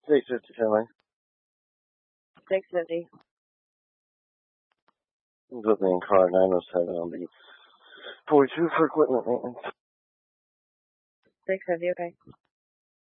650 Finley. 650. Put me in car 907 on the 42 for equipment maintenance. 650, okay.